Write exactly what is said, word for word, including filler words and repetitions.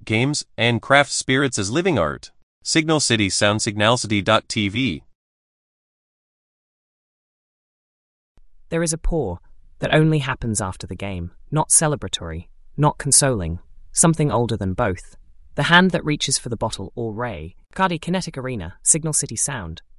games, and craft spirits as living art. Signal City Sound Signalcity dot T V. There is a pause that only happens after the game, not celebratory, not consoling, something older than both. The hand that reaches for the bottle or ray. Cardi Kinetic Arena, Signal City Sound.